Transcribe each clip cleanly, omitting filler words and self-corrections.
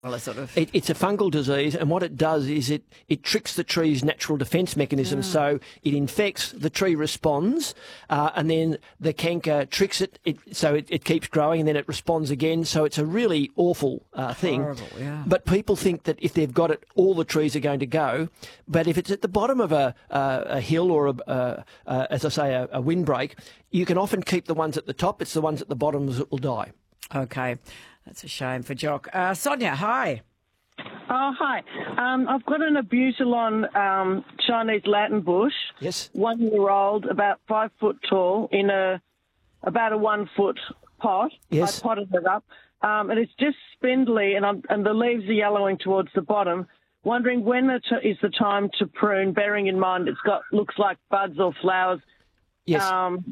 Well, it's sort of... It's a fungal disease, and what it does is it tricks the tree's natural defence mechanism. So it infects, the tree responds, and then the canker tricks it, so it keeps growing, and then it responds again. So it's a really awful thing. Horrible, yeah. But people think that if they've got it, all the trees are going to go. But if it's at the bottom of a hill or, as I say, a windbreak, you can often keep the ones at the top. It's the ones at the bottom that will die. Okay. That's a shame for Jock. Sonia, hi. Oh, hi. I've got an Abutilon Chinese Latin bush. Yes. 1 year old, about 5 foot tall, in about a 1 foot pot. Yes. I potted it up. And it's just spindly, and the leaves are yellowing towards the bottom. Wondering when is the time to prune, bearing in mind looks like buds or flowers. Yes.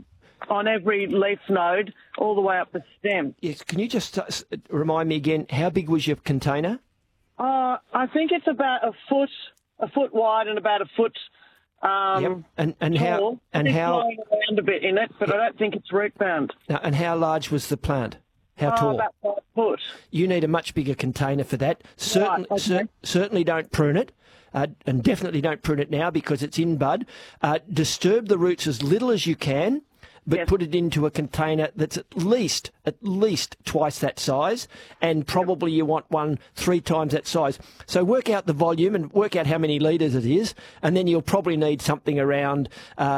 On every leaf node, all the way up the stem. Yes. Can you just remind me again, how big was your container? I think it's about a foot wide and about a foot Yep. And tall. how It's lying around a bit in it, but I don't think it's root bound. and how large was the plant? How tall? About 5 foot. You need a much bigger container for that. Certainly don't prune it. And definitely don't prune it now because it's in bud. Disturb the roots as little as you can, but put it into a container that's at least twice that size, and probably you want one 3 times that size. So work out the volume and work out how many litres it is, and then you'll probably need something around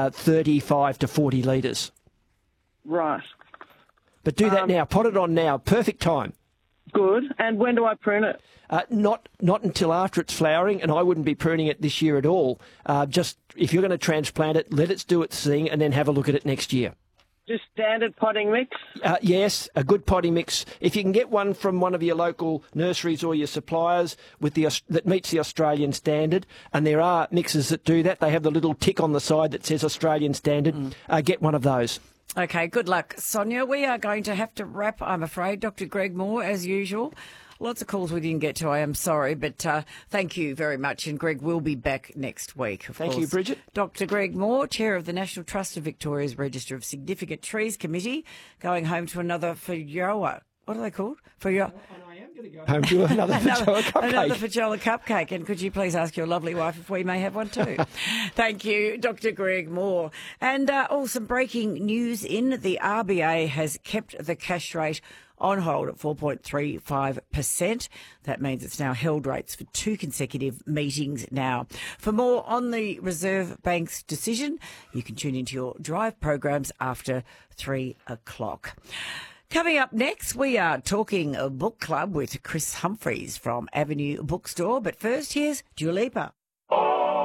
35 to 40 litres. Right. But do that now. Pot it on now. Perfect time. Good. And when do I prune it? Not until after it's flowering, and I wouldn't be pruning it this year at all. Just if you're going to transplant it, let it do its thing, and then have a look at it next year. Just standard potting mix? Yes, a good potting mix. If you can get one from one of your local nurseries or your suppliers that meets the Australian standard, and there are mixes that do that, they have the little tick on the side that says Australian standard, get one of those. Okay, good luck, Sonia. We are going to have to wrap, I'm afraid. Dr. Greg Moore, as usual. Lots of calls we didn't get to, I am sorry, but thank you very much. And Greg will be back next week, of course. Thank you, Bridget. Dr. Greg Moore, Chair of the National Trust of Victoria's Register of Significant Trees Committee, going home to another Fajoa. What are they called? Fajoa. Home to another Fajoa cupcake. Another Fajoa cupcake. And could you please ask your lovely wife if we may have one too? Thank you, Dr. Greg Moore. And some breaking news the RBA has kept the cash rate on hold at 4.35%. That means it's now held rates for 2 consecutive meetings now. For more on the Reserve Bank's decision, you can tune into your drive programs after 3 o'clock. Coming up next, we are talking a book club with Chris Humphreys from Avenue Bookstore. But first, here's Dua Lipa.